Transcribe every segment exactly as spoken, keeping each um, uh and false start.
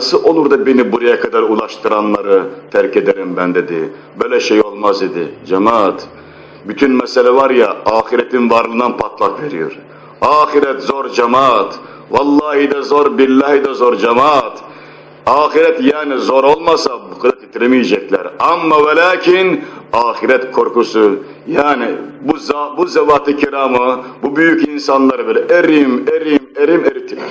nasıl olur da beni buraya kadar ulaştıranları terk ederim ben dedi. Böyle şey olmaz dedi. Cemaat, bütün mesele var ya, ahiretin varlığından patlak veriyor. Ahiret zor cemaat. Vallahi de zor, billahi de zor cemaat. Ahiret yani zor olmasa bu kadar titremeyecekler. Amma ve lakin ahiret korkusu, yani bu, bu zevat-ı kiramı, bu büyük insanları böyle erim, erim, erim eritir.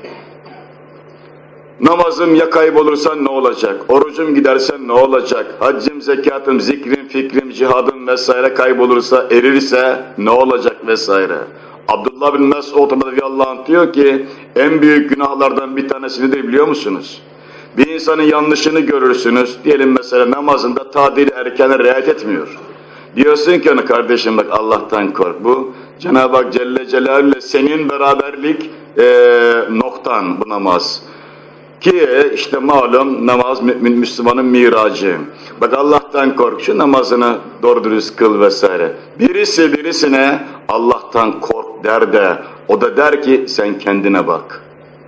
Namazım ya kaybolursa ne olacak? Orucum giderse ne olacak? Haccım, zekatım, zikrim, fikrim, cihadım vesaire kaybolursa, erirse ne olacak vesaire. Abdullah bin Mes'ud radıyallahu anh diyor ki, en büyük günahlardan bir tanesi nedir biliyor musunuz? Bir insanın yanlışını görürsünüz, diyelim mesela namazında tadil erkene riayet etmiyor. Diyorsun ki ona, kardeşim bak Allah'tan kork, bu Cenab-ı Hak Celle Celaluhu'yla senin beraberlik e, noktan bu namaz. Ki işte malum namaz mümin Müslümanın miracı. Bak Allah'tan kork, şu namazını doğru dürüst kıl vesaire. Birisi birisine Allah'tan kork der de, o da der ki sen kendine bak.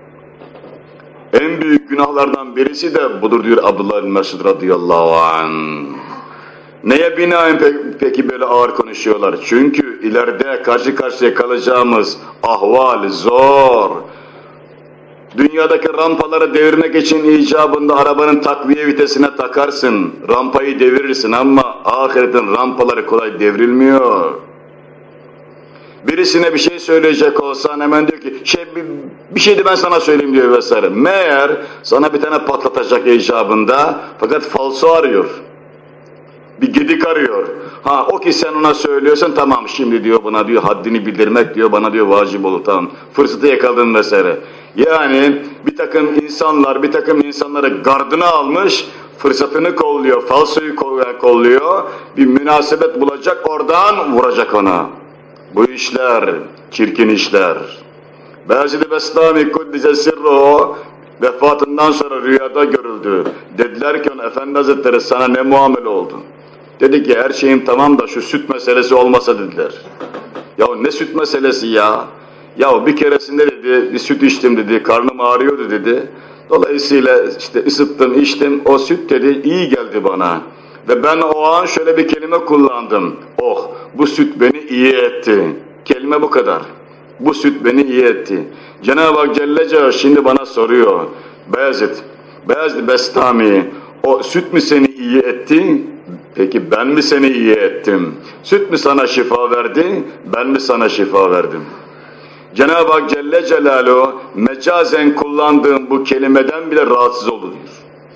En büyük günahlardan birisi de budur diyor Abdullah bin Mes'ud radıyallahu anh. Neye binaen pe peki böyle ağır konuşuyorlar? Çünkü ileride karşı karşıya kalacağımız ahval zor. Dünyadaki rampaları devirmek için icabında arabanın takviye vitesine takarsın, rampayı devirirsin ama ahiretin rampaları kolay devrilmiyor. Birisine bir şey söyleyecek olsan hemen diyor ki, şey, bir, bir şeydi ben sana söyleyeyim diyor vesaire. Meğer sana bir tane patlatacak icabında, fakat falso arıyor. Bir gedik arıyor. Ha o ki sen ona söylüyorsan tamam şimdi diyor buna diyor haddini bildirmek diyor bana diyor vacip olur tamam. Fırsatı yakaladın vesaire. Yani bir takım insanlar bir takım insanları gardına almış, fırsatını kolluyor, falsoyu kolluyor, bir münasebet bulacak oradan vuracak ona. Bu işler, çirkin işler. Bazı Bestami Kuddise Sirruhu vefatından sonra rüyada görüldü. Dediler ki ona, Efendi Hazretleri sana ne muamele oldu? Dedi ki her şeyim tamam da şu süt meselesi olmasa dediler. Ya ne süt meselesi ya? Ya bir keresinde dedi bir süt içtim dedi, karnım ağrıyordu dedi. Dolayısıyla işte ısıttım, içtim, o süt dedi iyi geldi bana. Ve ben o an şöyle bir kelime kullandım. Oh, bu süt beni iyi etti. Kelime bu kadar. Bu süt beni iyi etti. Cenab-ı Hak Celle Celaluhu şimdi bana soruyor. Beyazıt, Beyazıt Bestami, o süt mü seni iyi etti? Peki ben mi seni iyi ettim? Süt mü sana şifa verdi? Ben mi sana şifa verdim? Cenab-ı Hak Celle Celaluhu mecazen kullandığım bu kelimeden bile rahatsız oldu diyor.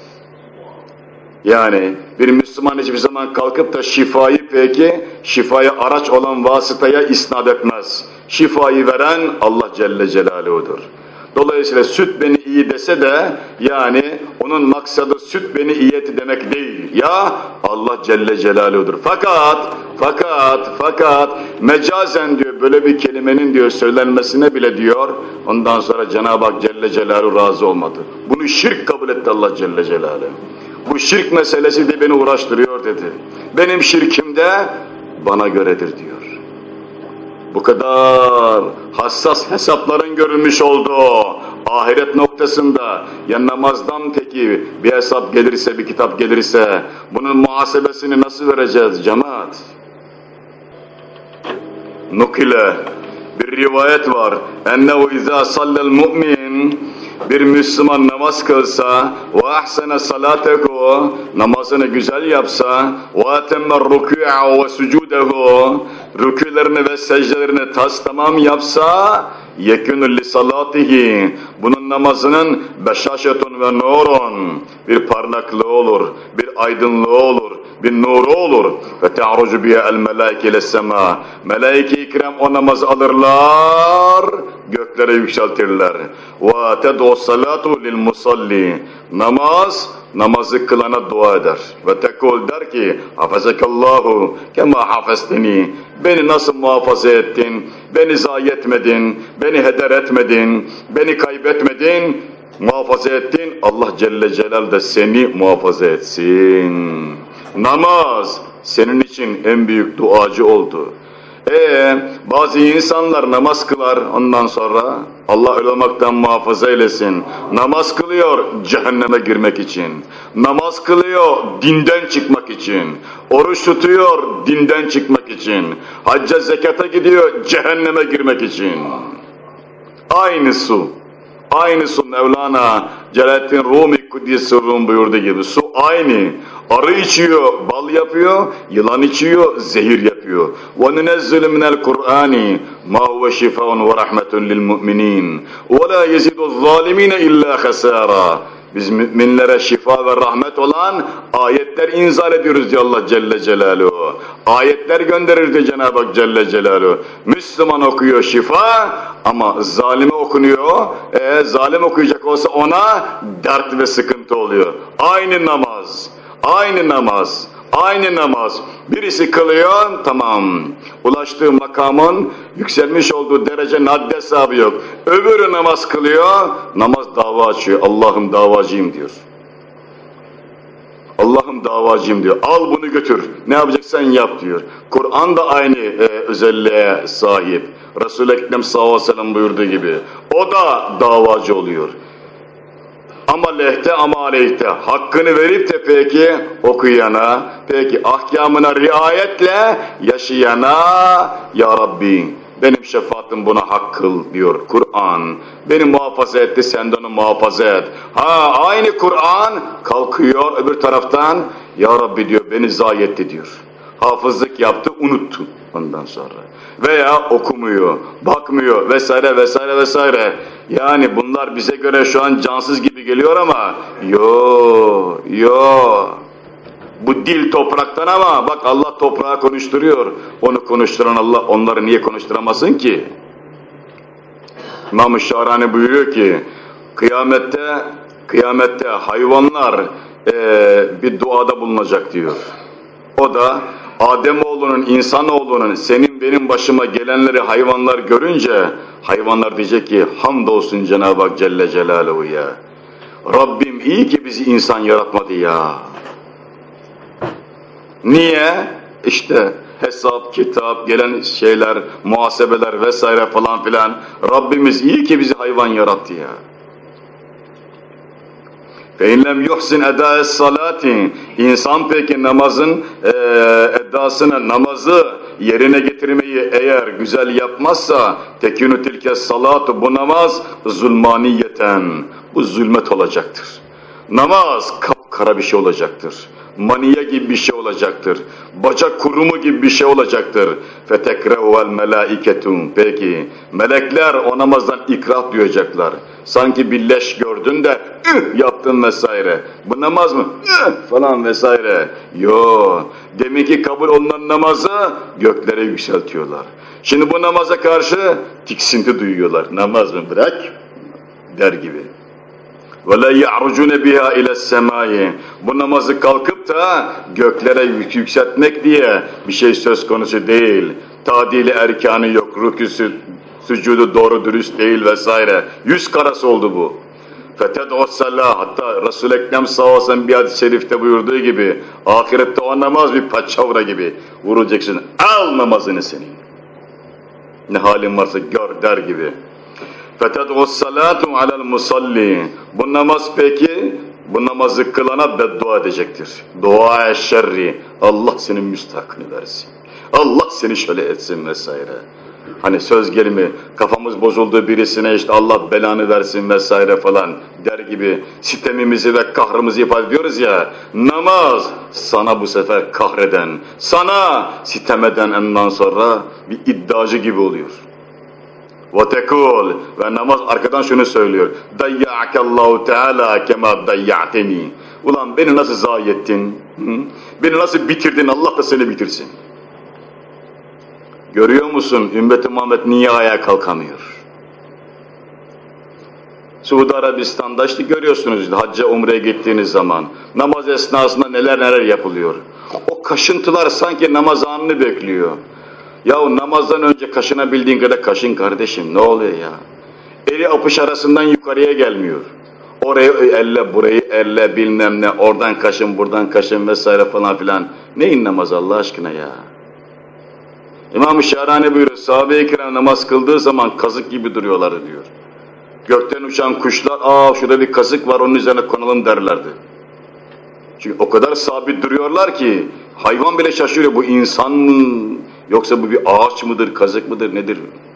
Yani bir Müslüman hiçbir zaman kalkıp da şifayı peki şifaya araç olan vasıtaya isnat etmez. Şifayı veren Allah Celle Celaluhu'dur. Dolayısıyla süt beni iyi dese de yani onun maksadı süt beni iyi etti demek değil. Ya Allah Celle Celaluhu'dur. Fakat, fakat, fakat mecazen diyor böyle bir kelimenin diyor söylenmesine bile diyor ondan sonra Cenab-ı Hak Celle Celaluhu razı olmadı. Bunu şirk kabul etti Allah Celle Celaluhu. Bu şirk meselesi de beni uğraştırıyor dedi. Benim şirkim de bana göredir diyor. Bu kadar hassas hesapların görülmüş olduğu ahiret noktasında ya namazdan peki bir hesap gelirse, bir kitap gelirse bunun muhasebesini nasıl vereceğiz cemaat? Nukile bir rivayet var. Ennehu izâ sallel mu'min, bir Müslüman namaz kılsa ve ahsene salatehu, namazını güzel yapsa ve atemme rükû'a ve sucudehu, rükûlerini ve secdelerini tas tamam yapsa yekûnü li salatihi, bunun namazının beşaşetun ve nurun, bir parlaklığı olur, bir aydınlığı olur, bir nuru olur. Ve te'arucu biye el melaike ile sema, melaike-i kiram o namazı alırlar, göklere yükseltirler. Ve ted'u salatu lil musalli, namaz namazı kılana dua eder. Ve tekul der ki hafazakallahu kema hafestini, beni nasıl muhafaza ettin, beni zayi etmedin, beni heder etmedin, beni kaybetmedin, muhafaza ettin, Allah Celle Celal de seni muhafaza etsin. Namaz senin için en büyük duacı oldu. Ee, bazı insanlar namaz kılar, ondan sonra Allah öyle olmaktan muhafaza eylesin. Namaz kılıyor cehenneme girmek için. Namaz kılıyor dinden çıkmak için. Oruç tutuyor dinden çıkmak için. Hacca zekata gidiyor cehenneme girmek için. Aynı su. Aynı su Mevlana Celaleddin Rumi Kuddis Rum buyurduğu gibi. Su aynı. Arı içiyor, bal yapıyor, yılan içiyor, zehir yapıyor. وَنُنَزِّلُ مِنَ الْقُرْآنِ مَا هُوَ شِفَاءٌ وَرَحْمَةٌ لِلْمُؤْمِنِينَ وَلَا يَزِدُ الظَّالِمِينَ إِلَّا خَسَارًا. Biz müminlere şifa ve rahmet olan ayetler inzal ediyoruz diyor Allah Celle Celaluhu. Ayetler gönderir diyor Cenab-ı Hak Celle Celaluhu. Müslüman okuyor şifa ama zalime okunuyor. E, zalim okuyacak olsa ona dert ve sıkıntı oluyor. Aynı namaz, aynı namaz, aynı namaz. Birisi kılıyor, tamam. Ulaştığı makamın yükselmiş olduğu derece haddi hesabı yok. Öbürü namaz kılıyor, namaz dava açıyor. Allah'ım davacıyım diyor. Allah'ım davacıyım diyor. Al bunu götür. Ne yapacaksan yap diyor. Kur'an da aynı e, özelliğe sahip. Resul-i Ekrem sallallahu aleyhi ve sellem buyurduğu gibi. O da davacı oluyor. Ama lehte ama aleyhte hakkını verip de peki okuyana, peki ahkamına riayetle yaşayana, ya Rabbi benim şefaatim buna hak kıl diyor Kur'an. Beni muhafaza etti, sen de onu muhafaza et. Ha aynı Kur'an kalkıyor öbür taraftan, ya Rabbi diyor beni zayi etti diyor. Hafızlık yaptı, unuttu ondan sonra. Veya okumuyor, bakmıyor vesaire vesaire vesaire. Yani bunlar bize göre şu an cansız gibi geliyor ama yo yo. Bu dil topraktan ama bak Allah toprağı konuşturuyor. Onu konuşturan Allah onları niye konuşturamasın ki? İmam-ı Şahrani buyuruyor ki kıyamette kıyamette hayvanlar e, bir duada bulunacak diyor. O da Ademoğlunun, insanoğlunun senin benim başıma gelenleri hayvanlar görünce hayvanlar diyecek ki hamdolsun Cenab-ı Hak Celle Celaluhu ya. Rabbim iyi ki bizi insan yaratmadı ya. Niye? İşte hesap, kitap, gelen şeyler, muhasebeler vesaire falan filan. Rabbimiz iyi ki bizi hayvan yarattı ya. فَاِنْ yuhsin اَدَاءَ الصَّلَاتِ İnsan peki namazın e, edasını, namazı yerine getirmeyi eğer güzel yapmazsa tekünü tilke salatu bu namaz zulmaniyeten, bu zulmet olacaktır. Namaz kapkara bir şey olacaktır. Maniye gibi bir şey olacaktır. Bacak kurumu gibi bir şey olacaktır. فَتَكْرَهُ الْمَلَائِكَةُ Peki, melekler o namazdan ikrah duyacaklar. Sanki bir leş gördün de üh yaptın vesaire. Bu namaz mı? Üh falan vesaire. Yo, demek ki kabul olunan namazı göklere yükseltiyorlar. Şimdi bu namaza karşı tiksinti duyuyorlar. Namaz mı bırak der gibi. وَلَا يَعْرُجُونَ بِهَا اِلَى السَّمَاءِ Bu namazı kalkıp da göklere yükseltmek diye bir şey söz konusu değil. Tadili erkanı yok, rüküsü, sücudu doğru dürüst değil vesaire. Yüz karası oldu bu. فَتَدْعُ السَّلَّةِ Hatta Resul-i Ekrem sallallahu aleyhi ve sellem bir hadis-i şerifte buyurduğu gibi ahirette o namaz bir paçavra gibi vuracaksın. Al namazını senin. Ne halin varsa gör der gibi. فَتَدْعُ السَّلَاتُ عَلَى الْمُصَلِّ Bu namaz peki, bu namazı kılana beddua edecektir. Dua şerri, Allah senin müstahakını versin. Allah seni şöyle etsin vesaire. Hani söz gelimi, kafamız bozulduğu birisine işte Allah belanı versin vesaire falan der gibi sitemimizi ve kahrımızı ifade ediyoruz ya, namaz sana bu sefer kahreden, sana sitem eden ondan sonra bir iddiacı gibi oluyor. وَتَكُولُ Ve namaz arkadan şunu söylüyor. دَيَّعَكَ اللّٰهُ تَعَالَى كَمَا دَيَّعْتَنِي Ulan beni nasıl zayi ettin? Hı? Beni nasıl bitirdin? Allah da seni bitirsin. Görüyor musun? Ümmet-i Muhammed niye ayağa kalkamıyor? Suudi Arabistan'da işte görüyorsunuz işte, hacca umreye gittiğiniz zaman namaz esnasında neler neler yapılıyor. O kaşıntılar sanki namaz anını bekliyor. Yahu namazdan önce kaşınabildiğin kadar kaşın kardeşim, ne oluyor ya? Eli apış arasından yukarıya gelmiyor. Orayı elle, burayı elle, bilmem ne, oradan kaşın, buradan kaşın vesaire falan filan. Neyin namazı Allah aşkına ya? İmam-ı Şahrani buyuruyor, sahabe-i kiram namaz kıldığı zaman kazık gibi duruyorlar diyor. Gökten uçan kuşlar, aa şurada bir kazık var onun üzerine konalım derlerdi. Çünkü o kadar sabit duruyorlar ki hayvan bile şaşırıyor, bu insan mı yoksa bu bir ağaç mıdır, kazık mıdır, nedir?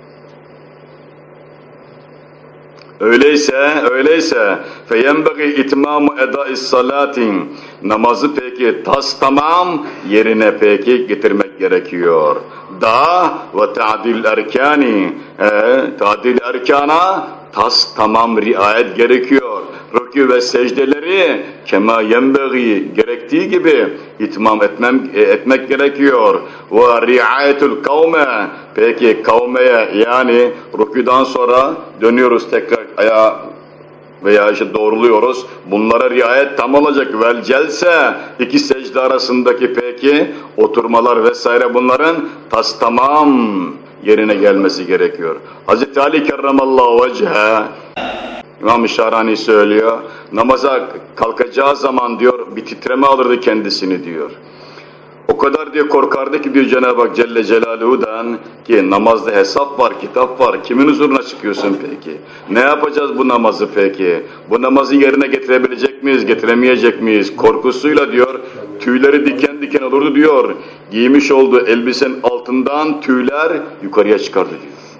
Öyleyse, öyleyse فَيَنْبَغِي اِتْمَامُ اَدَاءِ الصَّلَاتِ namazı peki tas tamam yerine peki getirmek gerekiyor. Da ve ta'dil erkani, e, ta'dil erkana tas tamam riayet gerekiyor. Rükû ve secdeleri kema yenbeği gerektiği gibi itmam etmem, e, etmek gerekiyor. Ve riayetul kavme, peki kavmeye yani rükûdan sonra dönüyoruz tekrar ayağa veya işte doğruluyoruz. Bunlara riayet tam olacak. Vel celse iki secde arasındaki peki oturmalar vesaire bunların tas tamam yerine gelmesi gerekiyor. Hazreti Ali kerramallahu vecehe İmam-ı Şahrani söylüyor. Namaza kalkacağı zaman diyor bir titreme alırdı kendisini diyor. O kadar diyor korkardı ki diyor Cenab-ı Hak Celle Celaluhu'dan ki namazda hesap var, kitap var. Kimin huzuruna çıkıyorsun peki? Ne yapacağız bu namazı peki? Bu namazı yerine getirebilecek miyiz, getiremeyecek miyiz? Korkusuyla diyor tüyleri diken diken olurdu diyor. Giymiş olduğu elbisenin altından tüyler yukarıya çıkardı diyor.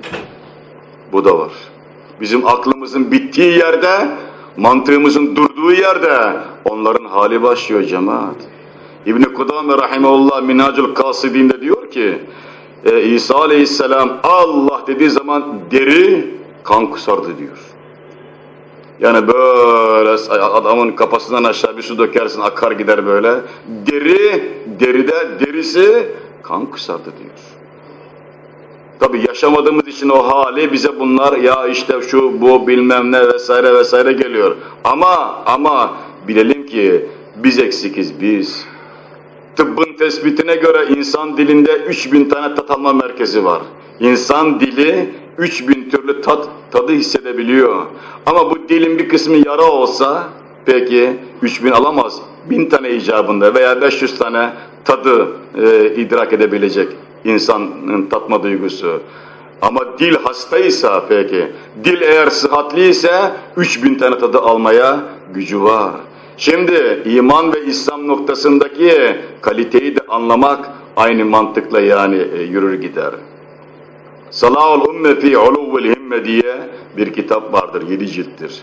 Bu da var. Bizim aklımızın bittiği yerde, mantığımızın durduğu yerde onların hali başlıyor cemaat. İbn-i Kudame Rahimullah Minhacül Kasidin'de diyor ki e, İsa Aleyhisselam Allah dediği zaman deri kan kusardı diyor. Yani böyle adamın kafasından aşağı bir su dökersin akar gider böyle. Deri, deride derisi kan kusardı diyor. Tabi yaşamadığımız için o hali bize bunlar ya işte şu bu bilmem ne vesaire vesaire geliyor. Ama ama bilelim ki biz eksikiz biz. Tıbbın tespitine göre insan dilinde üç bin tane tat alma merkezi var. İnsan dili üç bin türlü tat, tadı hissedebiliyor. Ama bu dilin bir kısmı yara olsa peki üç bin alamaz. bin tane icabında veya beş yüz tane tadı e, idrak edebilecek insanın tatma duygusu. Ama dil hastaysa peki, dil eğer sıhhatliyse üç bin tane tadı almaya gücü var. Şimdi iman ve İslam noktasındaki kaliteyi de anlamak aynı mantıkla yani e, yürür gider. Salahul Umme fi Uluvul Himme diye bir kitap vardır, yedi cilttir.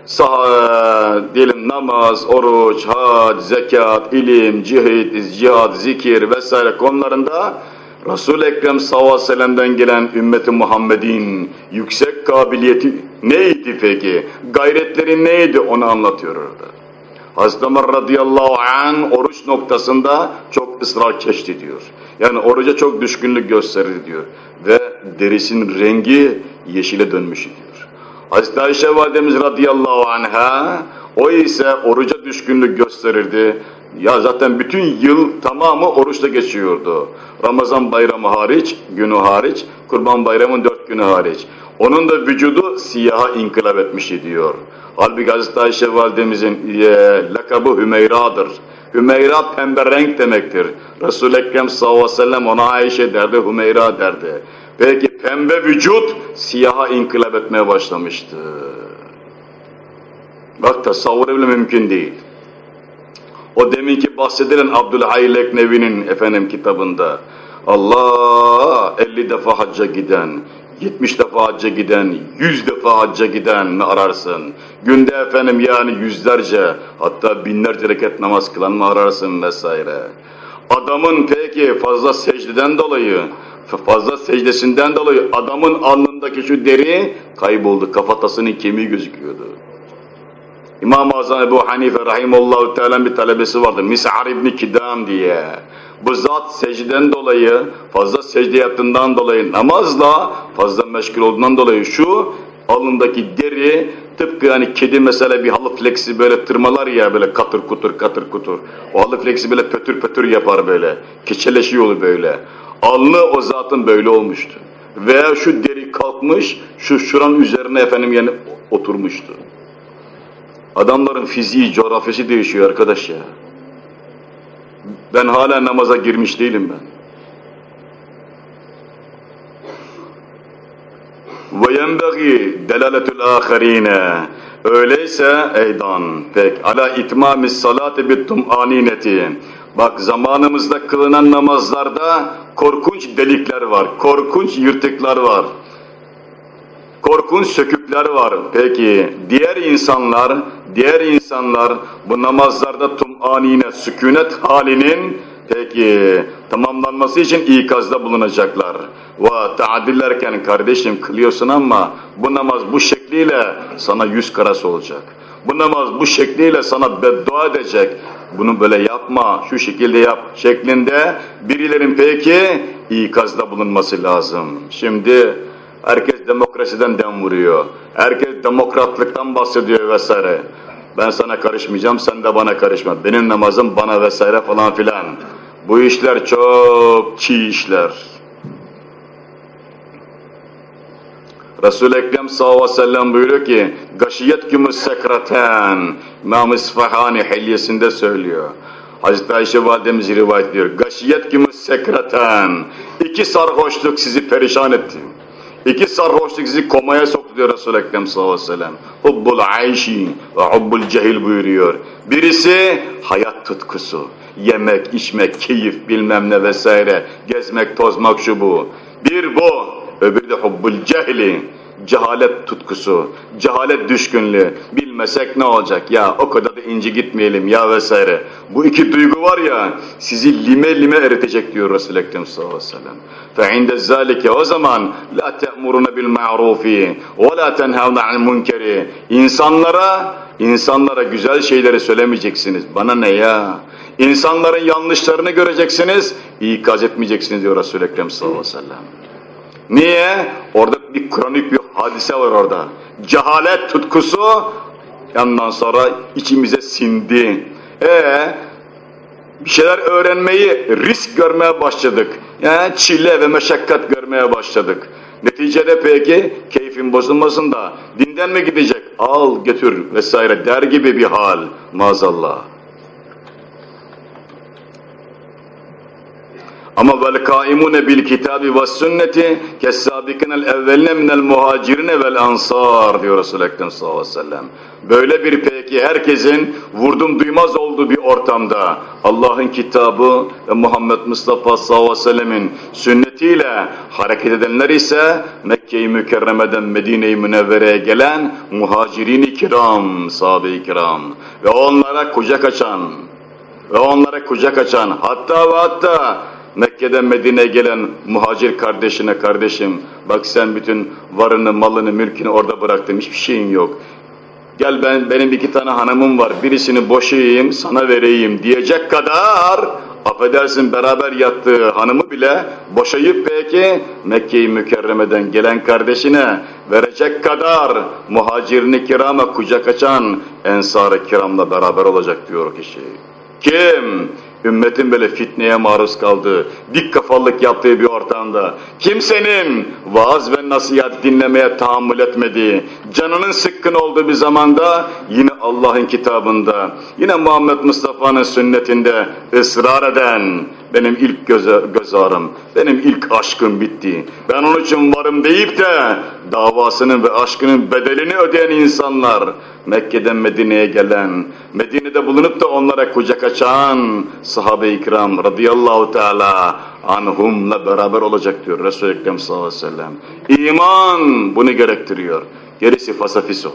Sah diyelim namaz, oruç, hac, zekat, ilim, cihad, cihad, zikir vesaire konularında Resul-i Ekrem sallallahu aleyhi ve sellem'den gelen ümmeti Muhammed'in yüksek kabiliyeti neydi peki? Gayretleri neydi? Onu anlatıyor orada. Hazreti Ömer radıyallahu anh oruç noktasında çok ısrar çeşti diyor. Yani oruca çok düşkünlük gösterir diyor. Ve derisinin rengi yeşile dönmüş diyor. Hazreti Ayşe validemiz radıyallahu anha o ise oruca düşkünlük gösterirdi. Ya zaten bütün yıl tamamı oruçta geçiyordu. Ramazan bayramı hariç, günü hariç, Kurban bayramının dört günü hariç. Onun da vücudu siyaha inkılap etmiş diyor. Halbuki Hazreti Ayşe validemizin e, lakabı Hümeyra'dır. Hümeyra pembe renk demektir. Resul-i Ekrem sallallahu aleyhi ve sellem ona Ayşe derdi, Hümeyra derdi. Peki pembe vücut siyaha inkılap etmeye başlamıştı. Bak tasavvur bile mümkün değil. O deminki bahsedilen Abdülhayy Leknevi'nin efendim kitabında Allah elli defa hacca giden, yetmiş defa hacca giden, yüz defa hacca giden mi ararsın? Günde efendim yani yüzlerce hatta binlerce rekat namaz kılan mı ararsın vesaire. Adamın peki fazla secdeden dolayı, fazla secdesinden dolayı adamın alnındaki şu deri kayboldu, kafatasının kemiği gözüküyordu. İmam-ı Azam Ebu Hanife Rahimullahu Teala'nın bir talebesi vardı. Mis'ar İbni Kidam diye. Bu zat secden dolayı, fazla secde yaptığından dolayı, namazla fazla meşgul olduğundan dolayı şu alnındaki deri tıpkı hani kedi mesela bir halı fleksi böyle tırmalar ya böyle katır kutur katır kutur. O halı fleksi böyle pötür pötür yapar böyle. Keçeleşiyor böyle. Alnı o zatın böyle olmuştu. Veya şu deri kalkmış, şu şuranın üzerine efendim yani oturmuştu. Adamların fiziği, coğrafyası değişiyor arkadaş ya. Ben hala namaza girmiş değilim ben. Ve yenbagi delaletul ahirine. Öyleyse eydan pek ala itmamis salati bittum anineti. Bak zamanımızda kılınan namazlarda korkunç delikler var, korkunç yırtıklar var, korkunç sökükler var. Peki diğer insanlar, diğer insanlar bu namazlarda tum'anine, sükunet halinin peki tamamlanması için ikazda bulunacaklar. Ve taadillerken kardeşim kılıyorsun ama bu namaz bu şekliyle sana yüz karası olacak. Bu namaz bu şekliyle sana beddua edecek. Bunu böyle yapma, şu şekilde yap şeklinde birilerin peki ikazda bulunması lazım. Şimdi herkes demokrasiden dem vuruyor. Herkes demokratlıktan bahsediyor vesaire. Ben sana karışmayacağım, sen de bana karışma. Benim namazım bana vesaire falan filan. Bu işler çok çiğ işler. Resul-i Ekrem sallallahu aleyhi ve sellem buyuruyor ki gaşiyet kümüs sekraten İmam-ı İsfahani hilyesinde söylüyor. Hazreti Ayşe validemiz rivayet ediyor. Gaşiyet kümüs sekraten iki sarhoşluk sizi perişan etti. İki sarhoşluk sizi komaya soktu diyor Resul-i Ekrem sallallahu aleyhi ve sellem. Hubbul ayşi ve hubbul cehil buyuruyor. Birisi hayat tutkusu. Yemek, içmek, keyif bilmem ne vesaire. Gezmek, tozmak şu bu. Bir bu. Öbürü de hubbul cehli, cehalet tutkusu, cehalet düşkünlüğü. Bilmesek ne olacak ya, o kadar da ince gitmeyelim ya vesaire. Bu iki duygu var ya, sizi lime lime eritecek diyor Resul-i Ekrem sallallahu aleyhi ve sellem. فَعِنْدَ ذَٰلِكَ o zaman لَا تَأْمُرُونَ بِالْمَعْرُوفِ وَلَا تَنْهَوْنَ عَنْ الْمُنْكَرِ İnsanlara, insanlara güzel şeyleri söylemeyeceksiniz. Bana ne ya? İnsanların yanlışlarını göreceksiniz, ikaz etmeyeceksiniz diyor Resul-i Ekrem sallallahu aleyhi ve sellem. Niye? Orada bir kronik bir hadise var orada. Cehalet tutkusu yandan sonra içimize sindi. Ee, bir şeyler öğrenmeyi risk görmeye başladık. Yani çile ve meşakkat görmeye başladık. Neticede peki keyfin bozulmasın da dinden mi gidecek? Al götür vesaire der gibi bir hal maazallah. Ama vel kaimune bil kitabi ve sünneti kessabikinel evveline minel muhacirine vel ansar diyor Resul-i Ekrem sallallahu aleyhi ve sellem. Böyle bir peki herkesin vurdum duymaz olduğu bir ortamda Allah'ın kitabı ve Muhammed Mustafa sallallahu aleyhi ve sellemin sünnetiyle hareket edenler ise Mekke-i Mükerreme'den Medine-i Münevvere'ye gelen muhacirin-i kiram, sahabe-i kiram ve onlara kucak açan ve onlara kucak açan hatta ve hatta Mekke'den Medine'ye gelen muhacir kardeşine kardeşim bak sen bütün varını, malını, mülkünü orada bıraktın, hiçbir şeyin yok. Gel ben benim iki tane hanımım var, birisini boşayayım, sana vereyim diyecek kadar affedersin beraber yattığı hanımı bile boşayıp peki Mekke-i Mükerreme'den gelen kardeşine verecek kadar muhacirini kirama kucak açan ensar-ı kiramla beraber olacak diyor o kişi. Kim? Ümmetin böyle fitneye maruz kaldığı, dik kafalılık yaptığı bir ortamda, kimsenin vaaz ve nasihat dinlemeye tahammül etmediği, canının sıkkın olduğu bir zamanda yine Allah'ın kitabında, yine Muhammed Mustafa'nın sünnetinde ısrar eden, benim ilk göz, göz ağrım, benim ilk aşkım bitti, ben onun için varım deyip de davasının ve aşkının bedelini ödeyen insanlar, Mekke'den Medine'ye gelen, Medine'de bulunup da onlara kucak açan sahabe-i kiram radıyallahu teala anhumla beraber olacak diyor Resul-i Ekrem sallallahu aleyhi ve sellem. İman bunu gerektiriyor. Gerisi fasafiso.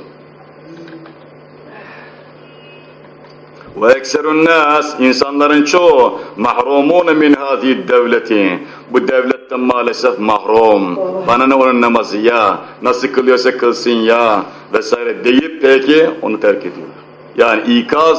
Ve ekserun nas, insanların çoğu mahrumun min hâzî devleti. Bu devletten maalesef mahrum. Bana ne onun namazı ya, nasıl kılıyorsa kılsın ya vesaire deyip peki onu terk ediyor. Yani ikaz